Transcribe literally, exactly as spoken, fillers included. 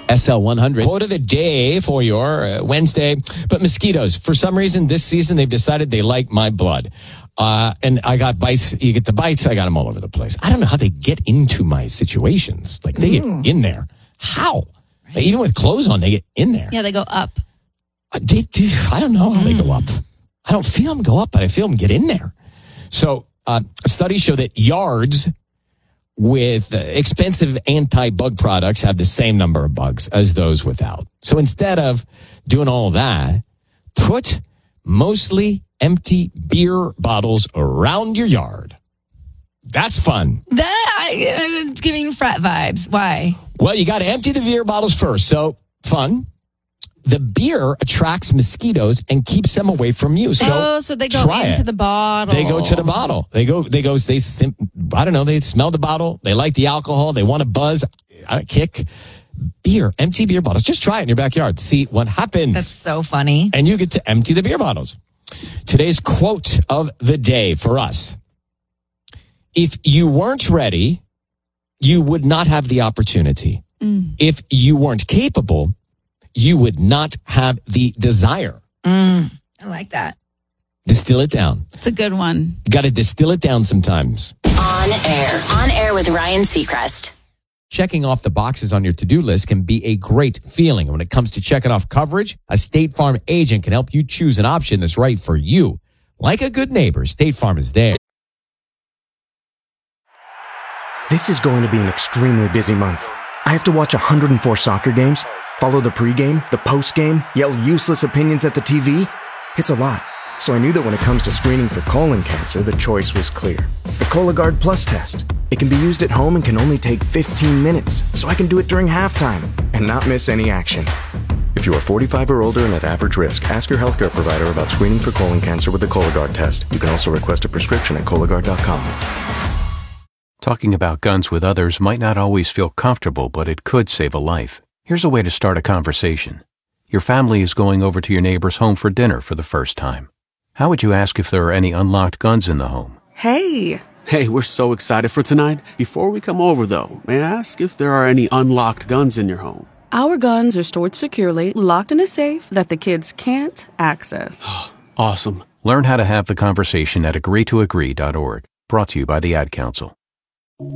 S L one hundred. Quote of the day for your uh, Wednesday. But mosquitoes, for some reason this season, they've decided they like my blood. Uh, and I got bites. You get the bites. I got them all over the place. I don't know how they get into my situations. Like they Ooh. get in there. How? Right. Even with clothes on, they get in there. Yeah, they go up. Uh, they do. I don't know how mm. they go up. I don't feel them go up, but I feel them get in there. So uh, studies show that yards with uh, expensive anti-bug products have the same number of bugs as those without. So instead of doing all that, put mostly empty beer bottles around your yard. That's fun. That I, it's giving frat vibes. Why? Well, you got to empty the beer bottles first. So fun. The beer attracts mosquitoes and keeps them away from you. So oh, so they go into it. the bottle. They go to the bottle. They go. They goes. They. Sim, I don't know. They smell the bottle. They like the alcohol. They want to buzz, uh, kick. Beer, empty beer bottles. Just try it in your backyard. See what happens. That's so funny. And you get to empty the beer bottles. Today's quote of the day for us. If you weren't ready, you would not have the opportunity. Mm. If you weren't capable, you would not have the desire. Mm. I like that. Distill it down. It's a good one. You got to distill it down sometimes. On air. On air with Ryan Seacrest. Checking off the boxes on your to-do list can be a great feeling. When it comes to checking off coverage, a State Farm agent can help you choose an option that's right for you. Like a good neighbor, State Farm is there. This is going to be an extremely busy month. I have to watch one hundred four soccer games, follow the pregame, the postgame, yell useless opinions at the T V. It's a lot. So I knew that when it comes to screening for colon cancer, the choice was clear. The Cologuard Plus test. It can be used at home and can only take fifteen minutes, so I can do it during halftime and not miss any action. If you are forty-five or older and at average risk, ask your healthcare provider about screening for colon cancer with the Cologuard test. You can also request a prescription at Cologuard dot com. Talking about guns with others might not always feel comfortable, but it could save a life. Here's a way to start a conversation. Your family is going over to your neighbor's home for dinner for the first time. How would you ask if there are any unlocked guns in the home? Hey! Hey, we're so excited for tonight. Before we come over, though, may I ask if there are any unlocked guns in your home? Our guns are stored securely, locked in a safe that the kids can't access. Awesome. Learn how to have the conversation at agree to agree dot org. Brought to you by the Ad Council.